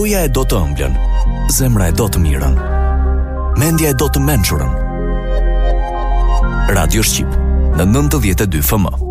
Goja e do të ëmblën, zemra e do të mirën, mendja e do të mençurën. Radio Shqip, në 92 FM.